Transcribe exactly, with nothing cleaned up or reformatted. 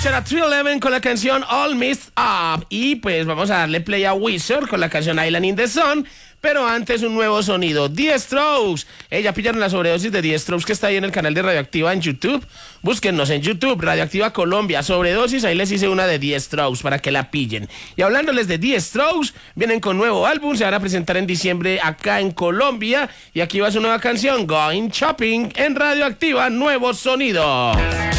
escuchar a three eleven con la canción All Messed Up. Y pues vamos a darle play a Wizard con la canción Island in the Sun. Pero antes un nuevo sonido, The Strokes. Eh, ya pillaron la sobredosis de The Strokes que está ahí en el canal de Radioactiva en YouTube. Búsquennos en YouTube, Radioactiva Colombia, sobredosis. Ahí les hice una de The Strokes para que la pillen. Y hablándoles de The Strokes, vienen con nuevo álbum. Se van a presentar en diciembre acá en Colombia. Y aquí va su nueva canción, Going Shopping, en Radioactiva, nuevo sonido.